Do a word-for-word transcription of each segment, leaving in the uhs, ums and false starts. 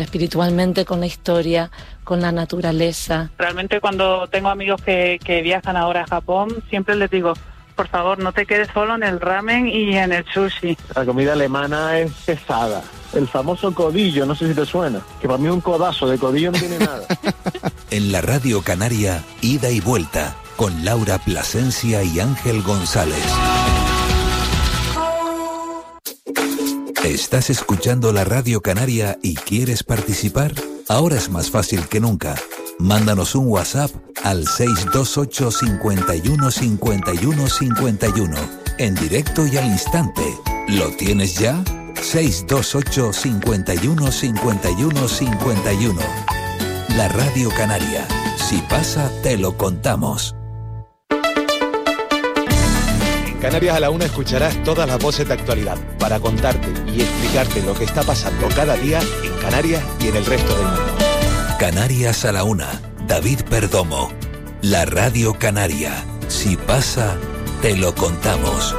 espiritualmente con la historia, con la naturaleza. Realmente cuando tengo amigos que, que viajan ahora a Japón, siempre les digo, por favor, no te quedes solo en el ramen y en el sushi. La comida alemana es pesada. El famoso codillo, no sé si te suena, que para mí un codazo de codillo no tiene nada. En la Radio Canaria, Ida y Vuelta, con Laura Plasencia y Ángel González. ¿Estás escuchando la Radio Canaria y quieres participar? Ahora es más fácil que nunca. Mándanos un WhatsApp al seis dos ocho, cincuenta y uno, cincuenta y uno, cincuenta y uno, en directo y al instante. ¿Lo tienes ya? seis dos ocho, cincuenta y uno, cincuenta y uno, cincuenta y uno. La Radio Canaria. Si pasa, te lo contamos. Canarias a la una escucharás todas las voces de actualidad para contarte y explicarte lo que está pasando cada día en Canarias y en el resto del mundo. Canarias a la una. David Perdomo. La Radio Canaria. Si pasa, te lo contamos.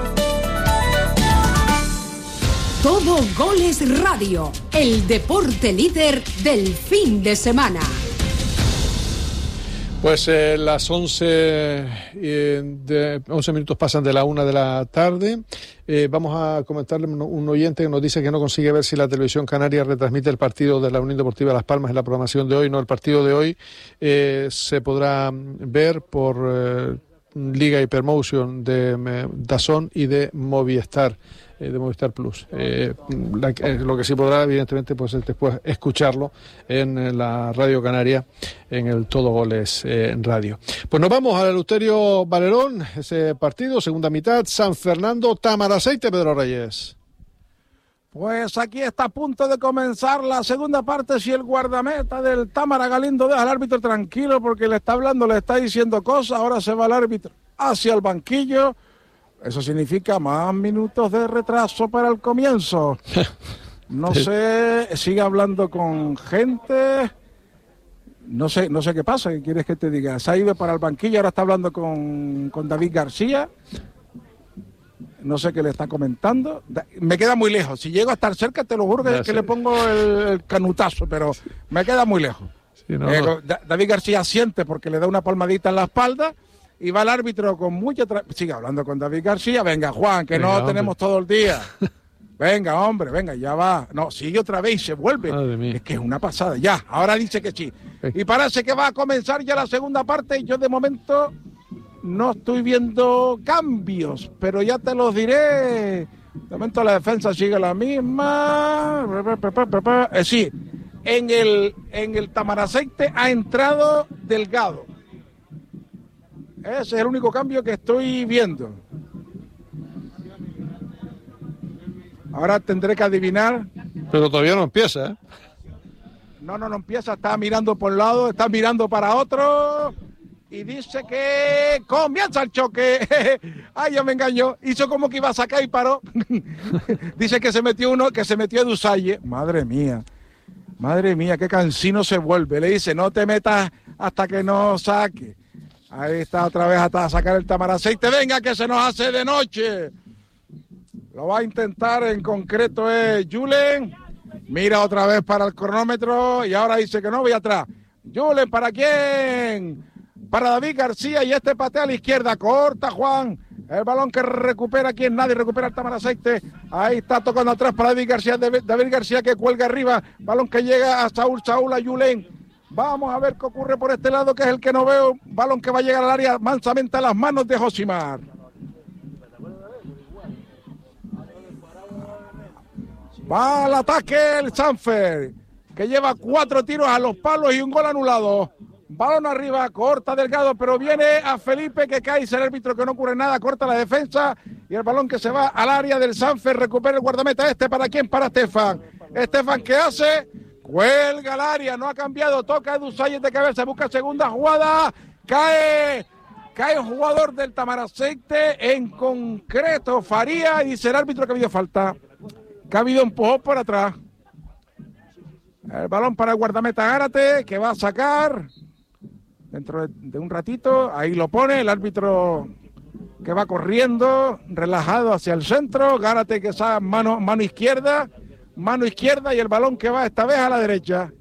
Todo Goles Radio, el deporte líder del fin de semana. Pues eh, las once, eh, de, once minutos pasan de la una de la tarde. Eh, vamos a comentarle un, un oyente que nos dice que no consigue ver si la televisión canaria retransmite el partido de la Unión Deportiva Las Palmas en la programación de hoy. No, el partido de hoy eh, se podrá ver por eh, Liga Hypermotion de eh, DAZN y de Movistar. de Movistar Plus. Eh, la, eh, lo que sí podrá, evidentemente, pues es después escucharlo en, en la Radio Canaria, en el Todo Goles eh, Radio. Pues nos vamos al Eleuterio Valerón, ese partido, segunda mitad, San Fernando, Tamaraceite, Pedro Reyes. Pues aquí está a punto de comenzar la segunda parte. Si el guardameta del Támara, Galindo, deja al árbitro tranquilo porque le está hablando, le está diciendo cosas, ahora se va el árbitro hacia el banquillo. Eso significa más minutos de retraso para el comienzo. No sé, sigue hablando con gente. No sé, no sé qué pasa, ¿qué quieres que te diga? Se ha ido para el banquillo, ahora está hablando con, con David García. No sé qué le está comentando. Me queda muy lejos. Si llego a estar cerca, te lo juro que, que le pongo el, el canutazo, pero me queda muy lejos. Sí, no, eh, no. David García siente porque le da una palmadita en la espalda. Y va el árbitro con mucha... Tra... Sigue hablando con David García. Venga, Juan, que venga, no hombre. Tenemos todo el día. Venga, hombre, venga, ya va. No, sigue otra vez y se vuelve. Es que es una pasada. Ya, ahora dice que sí. Y parece que va a comenzar ya la segunda parte. Y yo de momento no estoy viendo cambios, pero ya te los diré. De momento la defensa sigue la misma. Eh, sí, en el, en el Tamaraceite ha entrado Delgado. Ese es el único cambio que estoy viendo. Ahora tendré que adivinar. Pero todavía no empieza, ¿eh? No, no, no empieza. Está mirando por un lado, está mirando para otro. Y dice que comienza el choque. Ay, ya me engañó. Hizo como que iba a sacar y paró. Dice que se metió uno, que se metió Dusalle. Madre mía. Madre mía, qué cansino se vuelve. Le dice, no te metas hasta que no saque. Ahí está otra vez hasta sacar el Tamaraceite. Venga, que se nos hace de noche. Lo va a intentar en concreto es Julen. Mira otra vez para el cronómetro y ahora dice que no, voy atrás. Julen, ¿para quién? Para David García y este patea a la izquierda. Corta Juan. El balón que recupera, ¿quién? Nadie recupera el Tamaraceite. Ahí está tocando atrás para David García. David García que cuelga arriba. Balón que llega a Saúl. Saúl a Julen. Vamos a ver qué ocurre por este lado, que es el que no veo. Balón que va a llegar al área mansamente a las manos de Josimar. Va al ataque el Sanfer, que lleva cuatro tiros a los palos y un gol anulado. Balón arriba, corta Delgado, pero viene a Felipe, que cae, es el árbitro que no ocurre nada, corta la defensa y el balón que se va al área del Sanfer, recupera el guardameta este, ¿para quién? Para Estefan. Estefan, ¿qué hace? Cuelga al área, no ha cambiado, toca Dusalle de cabeza, busca segunda jugada, cae, cae un jugador del Tamaraceite, en concreto Faría, y dice el árbitro que ha habido falta, que ha habido empujón por atrás. El balón para el guardameta Gárate, que va a sacar dentro de, de un ratito, ahí lo pone, el árbitro que va corriendo, relajado hacia el centro, Gárate que está mano, mano izquierda, mano izquierda y el balón que va esta vez a la derecha.